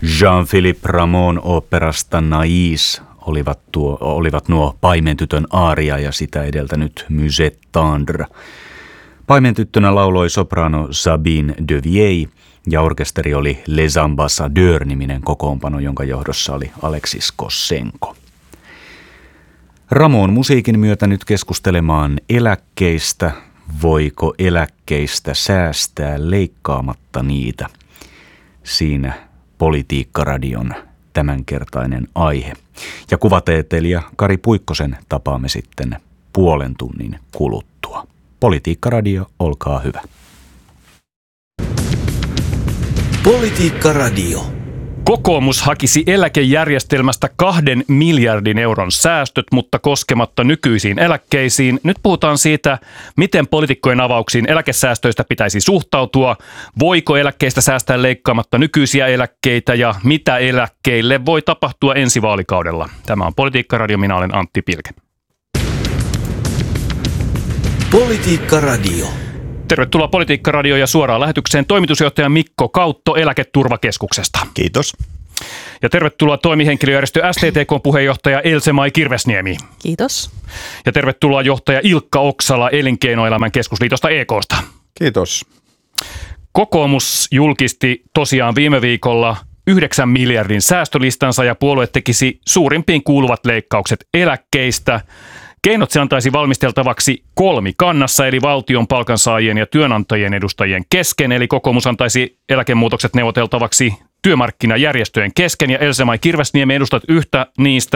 Jean-Philippe Rameau'n oopperasta Nais olivat nuo Paimentytön aaria ja sitä edeltänyt Musette tendre. Paimentyttönä lauloi soprano Sabine Devielle ja orkesteri oli Les Ambassadeurs-niminen kokoonpano, jonka johdossa oli Alexis Kossenko. Rameau'n musiikin myötä nyt keskustelemaan eläkkeistä. Voiko eläkkeistä säästää leikkaamatta niitä? Siinä Politiikkaradion tämänkertainen aihe. Ja kuvateeteilijä Kari Puikkosen tapaamme sitten puolen tunnin kuluttua. Politiikkaradio, olkaa hyvä. Politiikkaradio. Kokoomus hakisi eläkejärjestelmästä 2 miljardin euron säästöt, mutta koskematta nykyisiin eläkkeisiin. Nyt puhutaan siitä, miten poliitikkojen avauksiin eläkesäästöistä pitäisi suhtautua, voiko eläkkeistä säästää leikkaamatta nykyisiä eläkkeitä ja mitä eläkkeille voi tapahtua ensi vaalikaudella. Tämä on Politiikkaradio, minä olen Antti Pilke. Politiikkaradio. Tervetuloa Politiikkaradioon ja suoraan lähetykseen toimitusjohtaja Mikko Kautto Eläketurvakeskuksesta. Kiitos. Ja tervetuloa toimihenkilöjärjestö STTK:n puheenjohtaja Else-Mai Kirvesniemi. Kiitos. Ja tervetuloa johtaja Ilkka Oksala Elinkeinoelämän keskusliitosta EK:sta. Kiitos. Kokoomus julkisti tosiaan viime viikolla 9 miljardin säästölistansa ja puolue tekisi suurimpiin kuuluvat leikkaukset eläkkeistä. Keinot se antaisi valmisteltavaksi kolmikannassa, eli valtion, palkansaajien ja työnantajien edustajien kesken. Eli kokoomus antaisi eläkemuutokset neuvoteltavaksi työmarkkinajärjestöjen kesken. Ja Else-Mai Kirvesniemi, edustat yhtä niistä